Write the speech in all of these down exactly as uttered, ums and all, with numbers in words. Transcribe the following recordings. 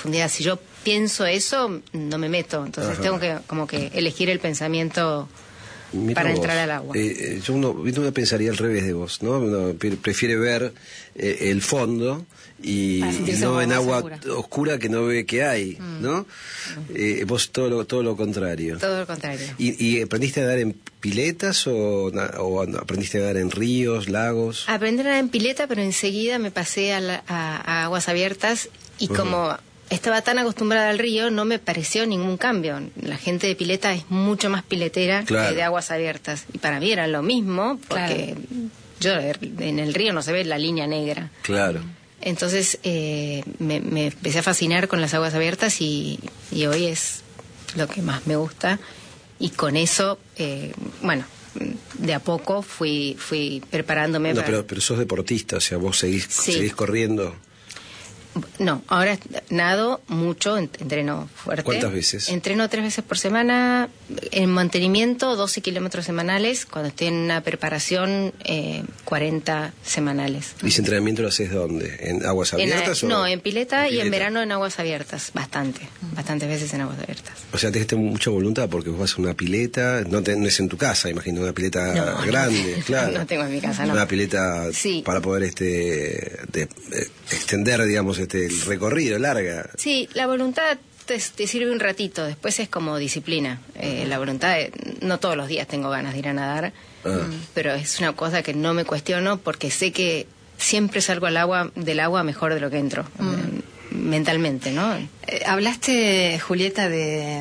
profundidad. Si yo pienso eso, no me meto. Entonces Ajá. tengo que como que elegir el pensamiento Mira para vos, entrar al agua. Eh, yo uno, uno pensaría al revés de vos, ¿no? Uno prefiere ver eh, el fondo y, y no en agua segura. oscura que no ve que hay, mm. ¿no? Mm. Eh, vos todo lo, todo lo contrario. Todo lo contrario. ¿Y, y aprendiste a nadar en piletas o, o aprendiste a nadar en ríos, lagos? Aprendí a nadar en pileta, pero enseguida me pasé a, la, a, a aguas abiertas y uh-huh. como estaba tan acostumbrada al río, no me pareció ningún cambio. La gente de pileta es mucho más piletera claro. que de aguas abiertas. Y para mí era lo mismo, porque claro. yo en el río no se ve la línea negra. Claro. Entonces eh, me, me empecé a fascinar con las aguas abiertas y, y hoy es lo que más me gusta. Y con eso, eh, bueno, de a poco fui fui preparándome. No, para... pero, pero sos deportista, o sea, vos seguís, sí. seguís corriendo. No, ahora nado mucho, entreno fuerte. ¿Cuántas veces? Entreno tres veces por semana. En mantenimiento, doce kilómetros semanales. Cuando estoy en una preparación, eh, cuarenta semanales. ¿Y ese entrenamiento lo haces dónde? ¿En aguas abiertas? En, o... No, en pileta, en pileta y en verano en aguas abiertas. Bastante, mm. bastantes veces en aguas abiertas. O sea, tienes mucha voluntad porque vos vas a una pileta, no, te, no es en tu casa, imagino, una pileta no, grande, no, claro. No tengo en mi casa, no. Una pileta sí. para poder este de, de, extender, digamos, este el recorrido, larga. Sí, la voluntad te, te sirve un ratito, después es como disciplina. Eh, la voluntad, de, no todos los días tengo ganas de ir a nadar, ah. pero es una cosa que no me cuestiono porque sé que siempre salgo al agua, del agua mejor de lo que entro, mm. eh, mentalmente, ¿no? Eh, hablaste, Julieta, de,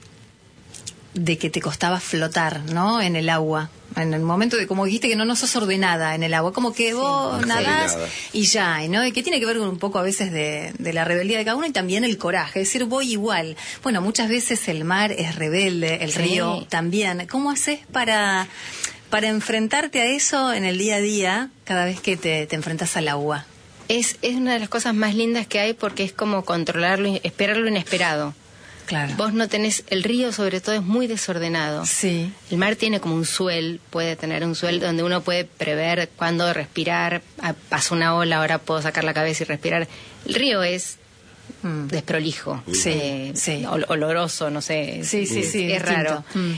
de que te costaba flotar, ¿no? En el agua. En el momento de, como dijiste, que no, no sos ordenada en el agua, como que vos sí, nadás y ya, ¿no? Y que tiene que ver con un poco a veces de, de la rebeldía de cada uno y también el coraje, es decir, voy igual. Bueno, muchas veces el mar es rebelde, el sí. río también. ¿Cómo haces para, para enfrentarte a eso en el día a día cada vez que te, te enfrentas al agua? Es, es una de las cosas más lindas que hay porque es como controlarlo, esperar lo inesperado. Claro. Vos no tenés, el río sobre todo es muy desordenado. Sí. El mar tiene como un suel, puede tener un suel donde uno puede prever cuándo respirar. Ah, pasó una ola, ahora puedo sacar la cabeza y respirar. El río es mm. desprolijo, sí, eh, sí. Ol- oloroso, no sé. Sí, sí, es, sí. Es raro. Mm.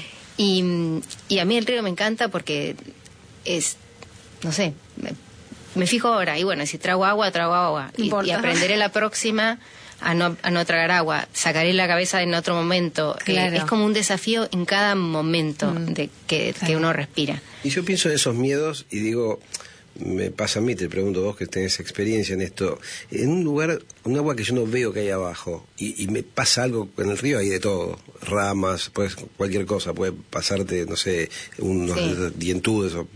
Y, y a mí el río me encanta porque es, no sé, me, me fijo ahora. Y bueno, si trago agua, trago agua. Y, y aprenderé la próxima a no, a no tragar agua, sacaré la cabeza en otro momento. Claro. Eh, es como un desafío en cada momento mm. de que, claro. que uno respira. Y yo pienso en esos miedos y digo, me pasa a mí, te pregunto vos que tenés experiencia en esto, en un lugar, un agua que yo no veo que hay abajo y, y me pasa algo en el río, hay de todo, ramas, pues cualquier cosa, puede pasarte, no sé, unos sí. dientudes o...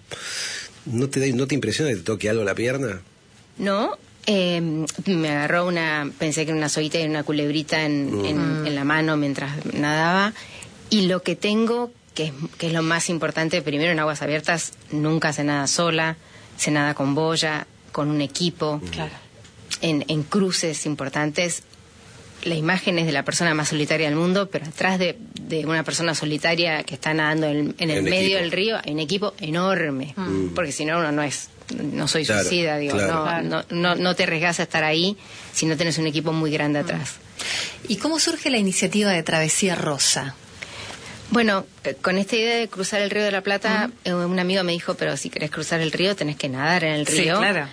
¿No te, ¿No te impresiona que te toque algo a la pierna? No. Eh, me agarró una, pensé que era una soguita y una culebrita en, mm. en, en la mano mientras nadaba. Y lo que tengo, que es, que es lo más importante, primero en aguas abiertas, nunca se nada sola, se nada con boya, con un equipo. Mm. Claro. En, en cruces importantes, la imagen es de la persona más solitaria del mundo, pero atrás de, de una persona solitaria que está nadando en, en el medio equipo. del río, hay un equipo enorme, mm. porque si no uno no es... No soy claro, suicida, digo, claro. no, no, no, no te arriesgas a estar ahí si no tenés un equipo muy grande atrás. ¿Y cómo surge la iniciativa de Travesía Rosa? Bueno, eh, con esta idea de cruzar el Río de la Plata, uh-huh. eh, un amigo me dijo, pero si querés cruzar el río tenés que nadar en el río. Sí, claro.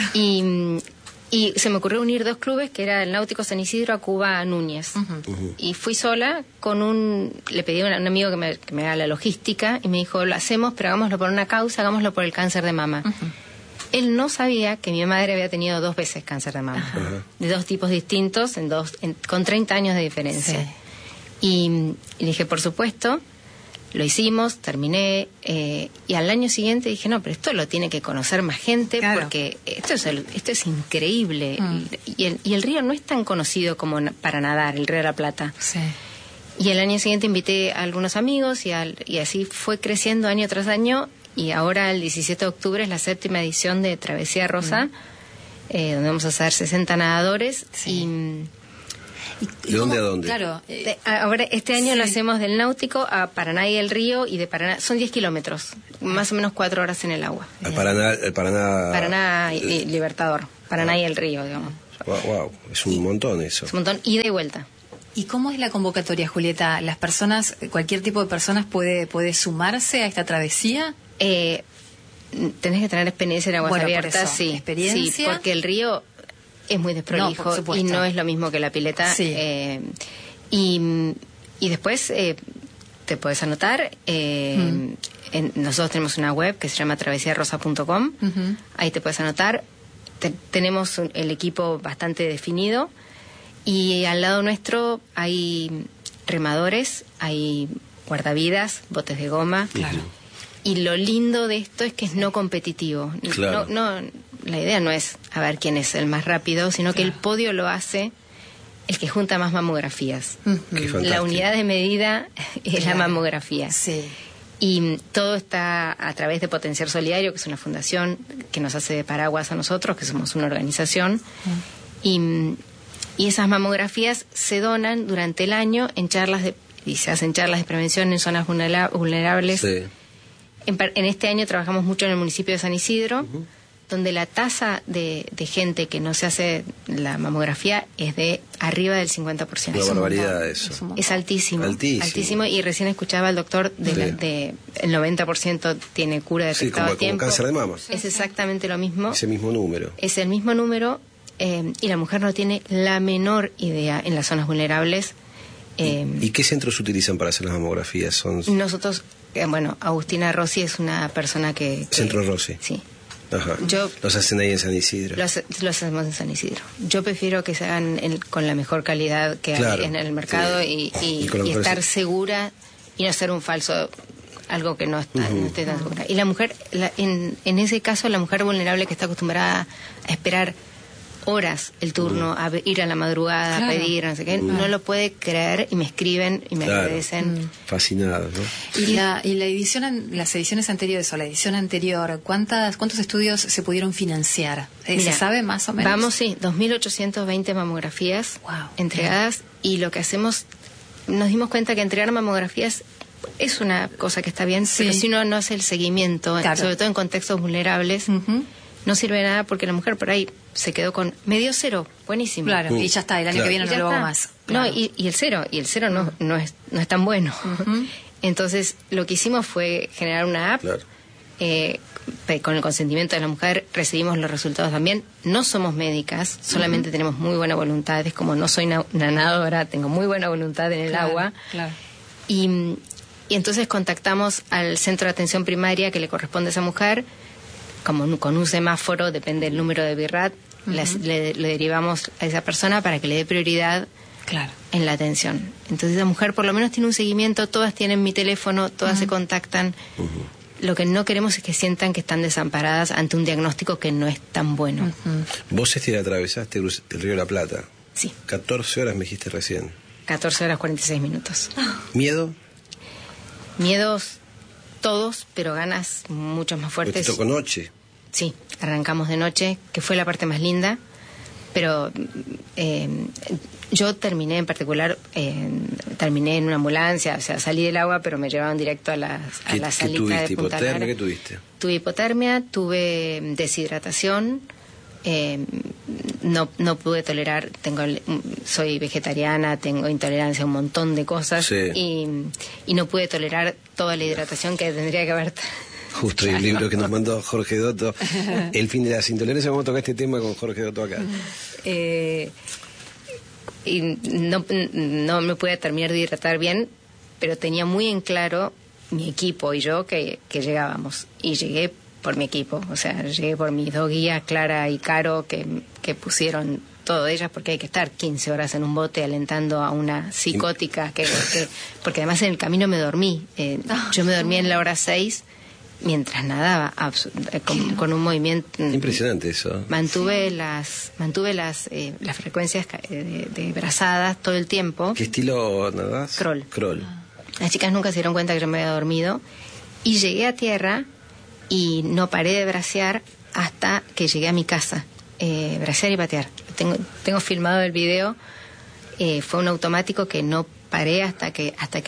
Y, y se me ocurrió unir dos clubes, que era el Náutico San Isidro a Cuba Núñez. Uh-huh. Uh-huh. Y fui sola con un... Le pedí a un, un amigo que me, que me haga la logística y me dijo, lo hacemos, pero hagámoslo por una causa, hagámoslo por el cáncer de mama. Uh-huh. Él no sabía que mi madre había tenido dos veces cáncer de mama, uh-huh. de dos tipos distintos, en dos, en, con treinta años de diferencia. Sí. Y, y dije, por supuesto, lo hicimos, terminé, eh, y al año siguiente dije, no, pero esto lo tiene que conocer más gente, claro. porque esto es, el, esto es increíble. Mm. Y, el, y el río no es tan conocido como na, para nadar, el Río de la Plata. Sí. Y el año siguiente invité a algunos amigos y, al, y así fue creciendo año tras año. Y ahora el diecisiete de octubre es la séptima edición de Travesía Rosa, mm. eh, donde vamos a hacer sesenta nadadores. Sí. Y, ¿De dónde a dónde? Claro, de, ahora este año sí. lo hacemos del Náutico a Paraná y el Río, y de Paraná, son diez kilómetros, más o menos cuatro horas en el agua. El Paraná, el Paraná... Paraná y, y Libertador, Paraná ah. y el Río, digamos. Wow, wow. Es un y, montón eso. Es un montón, ida y vuelta. ¿Y cómo es la convocatoria, Julieta? ¿Las personas, cualquier tipo de personas puede, puede sumarse a esta travesía? Eh, tenés que tener experiencia en aguas bueno, abiertas, sí. ¿Experiencia? Sí, porque el río es muy desprolijo no, y no es lo mismo que la pileta. Sí. Eh, y, y después eh, te puedes anotar. Eh, mm. en, nosotros tenemos una web que se llama travesía rosa punto com. Uh-huh. Ahí te puedes anotar. Te, tenemos un, el equipo bastante definido. Y al lado nuestro hay remadores, hay guardavidas, botes de goma. Claro. Y lo lindo de esto es que es no competitivo. Claro. No, no, la idea no es a ver quién es el más rápido, sino claro. que el podio lo hace el que junta más mamografías. Uh-huh. La unidad de medida es claro. la mamografía. Sí. Y todo está a través de Potenciar Solidario, que es una fundación que nos hace de paraguas a nosotros, que somos una organización. Uh-huh. Y... Y esas mamografías se donan durante el año en charlas de, y se hacen charlas de prevención en zonas vulnerables. Sí. En, en este año trabajamos mucho en el municipio de San Isidro, uh-huh. donde la tasa de, de gente que no se hace la mamografía es de arriba del cincuenta por ciento. Una barbaridad eso. Es, es altísimo, altísimo. Altísimo. Y recién escuchaba al doctor de, sí. la, de el noventa por ciento tiene cura detectada sí, a tiempo. Como cáncer de mama. Es exactamente lo mismo. Ese mismo número. Es el mismo número. Eh, y la mujer no tiene la menor idea en las zonas vulnerables. Eh, ¿Y, ¿Y qué centros utilizan para hacer las mamografías? Son... Nosotros, eh, bueno, Agustina Rossi es una persona que... que Centro Rossi. Sí. Ajá. Yo, los hacen ahí en San Isidro. Los, los hacemos en San Isidro. Yo prefiero que se hagan en, con la mejor calidad que claro, hay en el mercado sí. y, y, y, y estar segura y no ser un falso... algo que no está uh-huh. no esté tan segura. Y la mujer, la, en, en ese caso, la mujer vulnerable que está acostumbrada a esperar horas el turno, uh-huh. a ir a la madrugada, claro. a pedir, no sé qué, uh-huh. no lo puede creer y me escriben y me claro. agradecen. Uh-huh. Fascinados, ¿no? Y la, y la edición, las ediciones anteriores o la edición anterior, ¿cuántas, ¿cuántos estudios se pudieron financiar? ¿Se Mira, sabe más o menos? Vamos, sí, dos mil ochocientas veinte mamografías wow. entregadas bien. Y lo que hacemos, nos dimos cuenta que entregar mamografías es una cosa que está bien, sí. pero si uno no hace el seguimiento, claro. sobre todo en contextos vulnerables, uh-huh. no sirve de nada porque la mujer por ahí se quedó con medio cero, buenísimo. Claro, uh, y ya está, el año claro. que viene no lo hago más. Claro. No, y, y el cero, y el cero no, no, es, no es tan bueno. Uh-huh. Entonces, lo que hicimos fue generar una app, claro. eh, con el consentimiento de la mujer, recibimos los resultados también. No somos médicas, solamente uh-huh. tenemos muy buena voluntad, es como no soy una nadadora, tengo muy buena voluntad en el claro, agua. Claro. Y, y entonces contactamos al centro de atención primaria que le corresponde a esa mujer, como con un semáforo, depende del número de BIRAT, uh-huh. les, le, le derivamos a esa persona para que le dé prioridad claro. en la atención. Entonces la mujer por lo menos tiene un seguimiento, todas tienen mi teléfono, todas uh-huh. se contactan. Uh-huh. Lo que no queremos es que sientan que están desamparadas ante un diagnóstico que no es tan bueno. Uh-huh. Vos este atravesaste el Río de la Plata. Sí. catorce horas me dijiste recién. catorce horas cuarenta y seis minutos. ¿Miedo? Miedos todos, pero ganas mucho más fuertes. ¿Te tocó noche? Sí, arrancamos de noche, que fue la parte más linda, pero eh, yo terminé en particular, eh, terminé en una ambulancia, o sea, salí del agua, pero me llevaban directo a la, a la salita tuviste, de Punta hipotermia, Lara. ¿Qué tuviste? Tuve hipotermia, tuve deshidratación, eh, no no pude tolerar, tengo soy vegetariana, tengo intolerancia a un montón de cosas sí. y, y no pude tolerar toda la hidratación que tendría que haber. Justo hay un libro que nos mandó Jorge Dotto, El fin de las intolerancias. Vamos a tocar este tema con Jorge Dotto acá. Eh, y no, no me pude terminar de hidratar bien, pero tenía muy en claro mi equipo y yo que, que llegábamos. Y llegué por mi equipo, o sea, llegué por mis dos guías, Clara y Caro, que, que pusieron todo ellas, porque hay que estar quince horas en un bote alentando a una psicótica, que, que porque además en el camino me dormí. Eh, yo me dormí en la hora seis mientras nadaba, con, con un movimiento impresionante eso. Mantuve las mantuve las eh, las frecuencias de, de brazadas todo el tiempo. ¿Qué estilo nadás? Crawl. Crawl. Las chicas nunca se dieron cuenta que yo me había dormido y llegué a tierra y no paré de bracear hasta que llegué a mi casa. Eh, bracear y patear. Tengo tengo filmado el video. Eh, fue un automático que no paré hasta que hasta que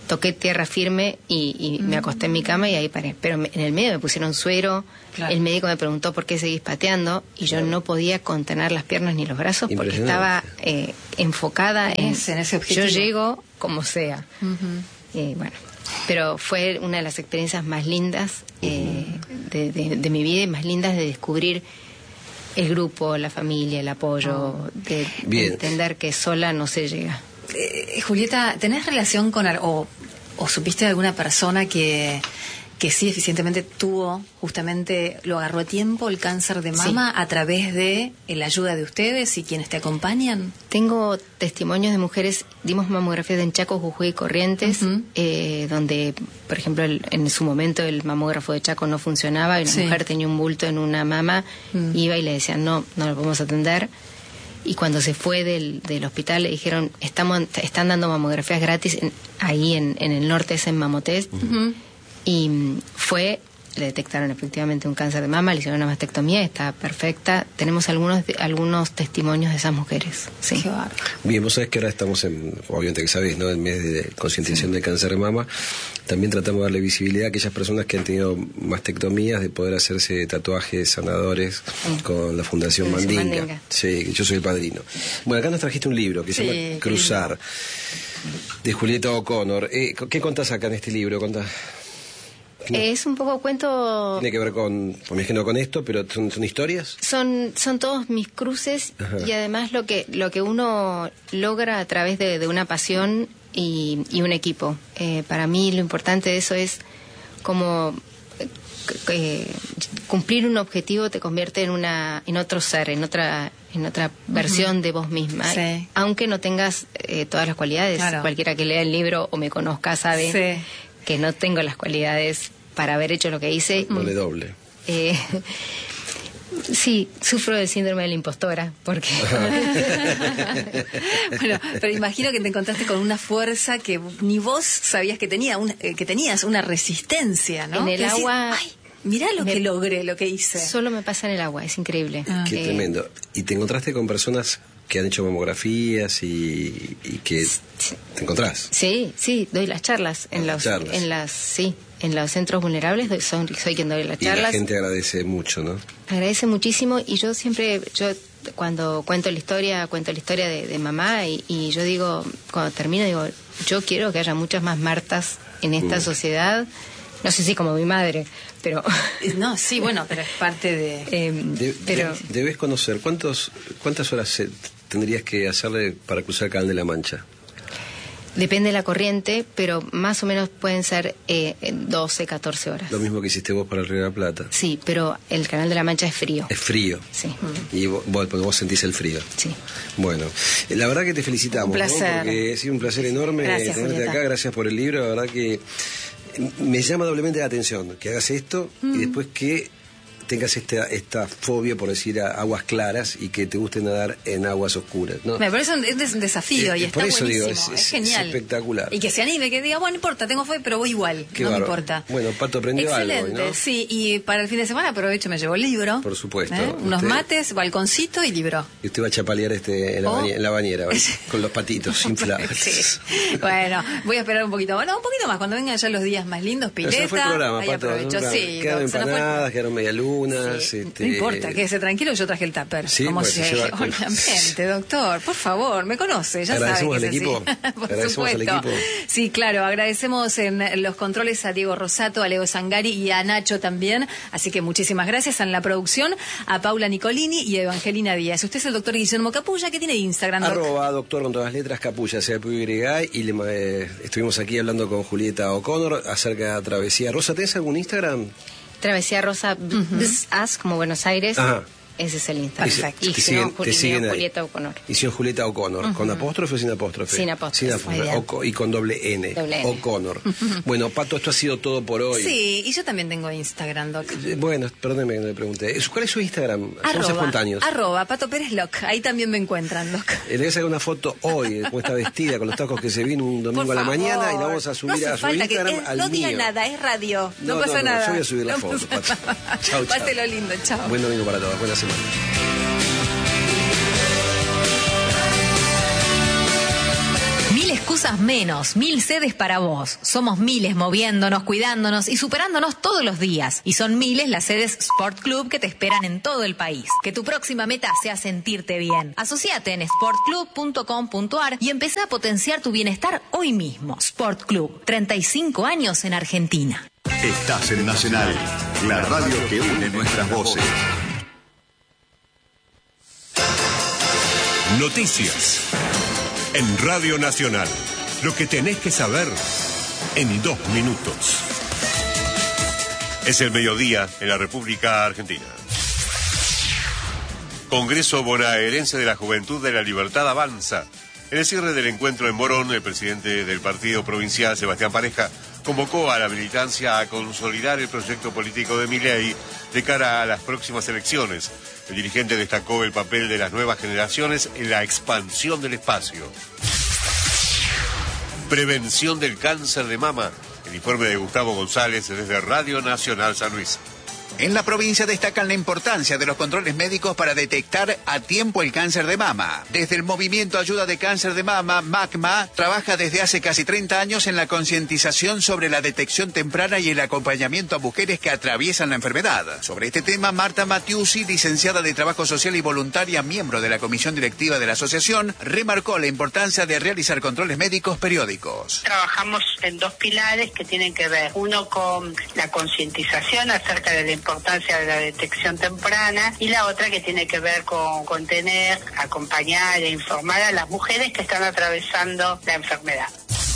toqué tierra firme y, y mm. me acosté en mi cama y ahí paré. Pero me, en el medio me pusieron suero, claro. El médico me preguntó por qué seguís pateando y yo claro. no podía contener las piernas ni los brazos porque estaba eh, enfocada en, ese, en ese objetivo. Yo llego como sea. Uh-huh. Y bueno, pero fue una de las experiencias más lindas eh, uh-huh. de, de, de mi vida y más lindas de descubrir el grupo, la familia, el apoyo, oh. de, de entender que sola no se llega. Eh, Julieta, ¿tenés relación con o, o supiste de alguna persona que, que sí eficientemente tuvo, justamente lo agarró a tiempo el cáncer de mama sí. a través de la ayuda de ustedes y quienes te acompañan? Tengo testimonios de mujeres, dimos mamografías en Chaco, Jujuy y Corrientes, uh-huh. eh, donde, por ejemplo, el, en su momento el mamógrafo de Chaco no funcionaba y una sí. mujer tenía un bulto en una mama, uh-huh. iba y le decían, no, no lo podemos atender. Y cuando se fue del, del hospital le dijeron, estamos están dando mamografías gratis en, ahí en, en el norte, es en Mamotest. Uh-huh. Y fue, le detectaron efectivamente un cáncer de mama, le hicieron una mastectomía, está perfecta. Tenemos algunos algunos testimonios de esas mujeres. Sí. Qué bárbaro. Bien, vos sabés que ahora estamos en, obviamente que sabés, ¿no? El mes de concientización sí. del cáncer de mama. También tratamos de darle visibilidad a aquellas personas que han tenido mastectomías, de poder hacerse tatuajes sanadores sí. con la Fundación Mandinga. Mandinga. Sí, yo soy el padrino. Bueno, acá nos trajiste un libro que se sí, llama Cruzar, de Julieta O'Connor. Eh, ¿Qué contás acá en este libro? Contás... No. Es un poco cuento... Tiene que ver con, por mi ejemplo, con esto, pero son, son historias. Son son todos mis cruces. Ajá. Y además lo que lo que uno logra a través de, de una pasión y, y un equipo. Eh, para mí lo importante de eso es como eh, cumplir un objetivo te convierte en una en otro ser, en otra en otra versión uh-huh. de vos misma. Sí. Aunque no tengas eh, todas las cualidades. Claro. Cualquiera que lea el libro o me conozca sabe sí. que no tengo las cualidades para haber hecho lo que hice. Doble, doble. Eh, sí, sufro del síndrome de la impostora, porque... Bueno, pero imagino que te encontraste con una fuerza que ni vos sabías que, tenía, un, que tenías, una resistencia, ¿no? En el que agua... Decís, ay, mirá lo me, que logré, lo que hice. Solo me pasa en el agua, es increíble. Ah. Qué eh, tremendo. ¿Y te encontraste con personas que han hecho mamografías y, y que sí. te encontrás? Sí, sí, doy las charlas en los, charlas. en las, sí, en los centros vulnerables. Doy, son, soy quien doy las charlas. Y la gente agradece mucho, ¿no? Agradece muchísimo y yo siempre, yo cuando cuento la historia, cuento la historia de, de mamá y, y yo digo, cuando termino digo, yo quiero que haya muchas más Martas en esta mm. sociedad. No sé si como mi madre, pero... No, sí, bueno, pero es parte de... Eh, de pero... de, debes conocer, ¿cuántos, ¿cuántas horas se, tendrías que hacerle para cruzar el Canal de la Mancha? Depende de la corriente, pero más o menos pueden ser eh, doce, catorce horas. Lo mismo que hiciste vos para el Río de la Plata. Sí, pero el Canal de la Mancha es frío. Es frío. Sí. Y vos, vos, vos sentís el frío. Sí. Bueno, la verdad que te felicitamos. Un placer. ¿No? Porque ha sido un placer enorme gracias, tenerte Julieta. acá. Gracias por el libro. La verdad que me llama doblemente la atención que hagas esto mm. y después que tengas esta esta fobia por decir a aguas claras y que te guste nadar en aguas oscuras, ¿no? Me parece un, es un desafío eh, y está buenísimo, digo, es, es, es genial. Es espectacular. Y que se anime, que diga, bueno, no importa, tengo fobia, pero voy igual, Qué no bárbaro. me importa. Bueno, Pato aprendió Excelente, algo, ¿no? Sí, y para el fin de semana aprovecho, me llevo el libro. Por supuesto. ¿eh? Unos usted, mates, balconcito y libro. Y usted va a chapalear este en la, oh. bañera, en la bañera, con los patitos inflados. Sí. Bueno, voy a esperar un poquito más, no, un poquito más, cuando vengan ya los días más lindos, pileta. Eso fue el programa, ahí Pato. aprovecho, sí. Quedaron empanadas, fue... quedaron medialunas, sí. este... No importa, quédese tranquilo, yo traje el tupper. Sí, como pues si, se lleva... obviamente, doctor, por favor, me conoce, ya agradecemos sabe que al equipo. Por agradecemos supuesto. al equipo. Sí, claro, agradecemos en los controles a Diego Rosato, a Leo Zangari y a Nacho también, así que muchísimas gracias en la producción, a Paula Nicolini y a Evangelina Díaz. Usted es el doctor Guillermo Capulla, que tiene Instagram, doc? Arroba doctor con todas las letras, Capulla, C A P U Y, y le, eh, estuvimos aquí hablando con Julieta O'Connor acerca de Travesía Rosa. ¿Tenés algún Instagram? Travesía Rosa, uh-huh. As, como Buenos Aires. Ajá. Ese es el Instagram. Exacto. Y te siguen, te siguen Julieta O'Connor. Y si Julieta O'Connor. Uh-huh. ¿Con apóstrofe o sin apóstrofe? Sin apóstrofe. Sin apóstrofe. O, y con doble N. Doble N. O'Connor. Uh-huh. Bueno, Pato, esto ha sido todo por hoy. Sí, y yo también tengo Instagram, doc. Bueno, perdóneme que no le pregunté. ¿Cuál es su Instagram? Somos espontáneos. Arroba, Pato Pérez Loc. Ahí también me encuentran, doc. Le voy a sacar una foto hoy, como está vestida, con los tacos que se vino un domingo a la mañana, y la vamos a subir no a su Instagram que, eh, al No diga mío. nada, es radio. No, no pasa no, nada. Yo voy a subir la no foto, Pato. Chau, chau. Páselo lindo, chao. Buen domingo para todos, buena semana. Mil excusas cosas menos, mil sedes para vos. Somos miles moviéndonos, cuidándonos y superándonos todos los días. Y son miles las sedes Sport Club que te esperan en todo el país. Que tu próxima meta sea sentirte bien. Asociate en sport club punto com punto a r y empecé a potenciar tu bienestar hoy mismo. Sport Club, treinta y cinco años en Argentina. Estás en Nacional, la radio que une nuestras voces. Noticias en Radio Nacional. Lo que tenés que saber en dos minutos. Es el mediodía en la República Argentina. Congreso Bonaerense de la Juventud de la Libertad avanza. En el cierre del encuentro en Morón, el presidente del partido provincial, Sebastián Pareja, convocó a la militancia a consolidar el proyecto político de Milei de cara a las próximas elecciones. El dirigente destacó el papel de las nuevas generaciones en la expansión del espacio. Prevención del cáncer de mama. El informe de Gustavo González desde Radio Nacional San Luis. En la provincia destacan la importancia de los controles médicos para detectar a tiempo el cáncer de mama. Desde el Movimiento Ayuda de Cáncer de Mama, MACMA, trabaja desde hace casi treinta años en la concientización sobre la detección temprana y el acompañamiento a mujeres que atraviesan la enfermedad. Sobre este tema, Marta Matiusi, licenciada de Trabajo Social y voluntaria, miembro de la comisión directiva de la asociación, remarcó la importancia de realizar controles médicos periódicos. Trabajamos en dos pilares que tienen que ver, uno con la concientización acerca de la importancia de la detección temprana y la otra que tiene que ver con contener, acompañar e informar a las mujeres que están atravesando la enfermedad.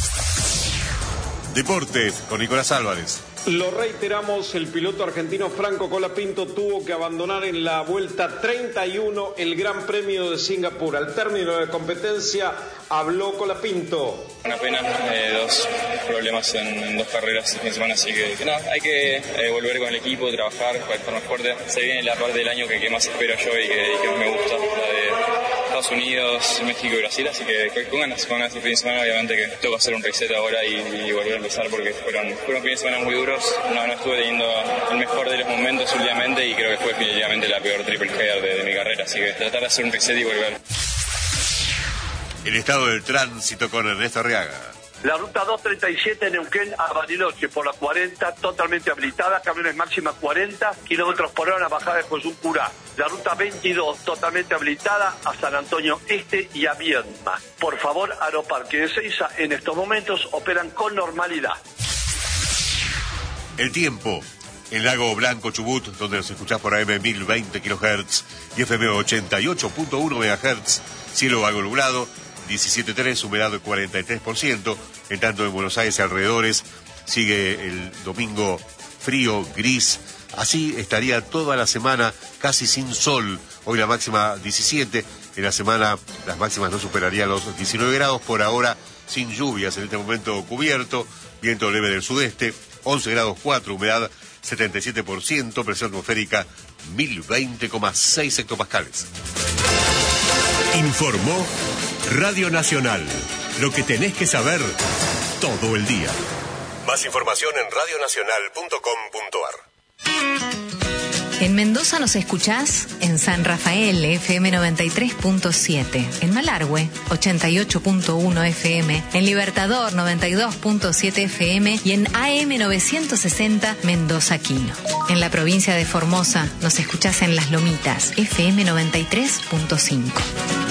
Deportes con Nicolás Álvarez. Lo reiteramos, el piloto argentino Franco Colapinto tuvo que abandonar en la vuelta treinta y uno el Gran Premio de Singapur. Al término de la competencia habló Colapinto. Una pena, eh, dos problemas en, en dos carreras este fin de semana, así que, que nada, hay que eh, volver con el equipo, trabajar, estar más fuerte. Se viene la parte del año que, que más espero yo y que, y que más me gusta, la de Estados Unidos, México y Brasil, así que con ganas, con ganas este fin de semana, obviamente que tengo que hacer un reset ahora y, y volver a empezar porque fueron, fueron fines de semana muy duros. No, no estuve teniendo el mejor de los momentos últimamente y creo que fue definitivamente la peor triple header de, de mi carrera, así que tratar de hacer un reset y volver. El estado del tránsito con Ernesto Arriaga. La ruta doscientos treinta y siete Neuquén a Bariloche por la cuarenta totalmente habilitada, camiones máxima cuarenta kilómetros por hora, bajada de Josún Curá. La ruta veintidós totalmente habilitada a San Antonio Este y a Viedma. Por favor, Aeroparque de Ezeiza en estos momentos operan con normalidad. El tiempo. En Lago Blanco, Chubut, donde nos escuchás por A M mil veinte kilohertz y F M ochenta y ocho punto uno megahertz. Cielo algo nublado, diecisiete punto tres, humedad del cuarenta y tres por ciento. En tanto, en Buenos Aires y alrededores sigue el domingo frío, gris. Así estaría toda la semana casi sin sol. Hoy la máxima diecisiete. En la semana las máximas no superarían los diecinueve grados. Por ahora sin lluvias, en este momento cubierto. Viento leve del sudeste. once grados cuatro, humedad setenta y siete por ciento, presión atmosférica mil veinte coma seis hectopascales. Informó Radio Nacional. Lo que tenés que saber todo el día. Más información en radio nacional punto com punto a r. En Mendoza nos escuchás en San Rafael, F M noventa y tres punto siete. En Malargüe, ochenta y ocho punto uno F M. En Libertador, noventa y dos punto siete F M. Y en A M novecientos sesenta, Mendoza Quino. En la provincia de Formosa nos escuchás en Las Lomitas, F M noventa y tres punto cinco.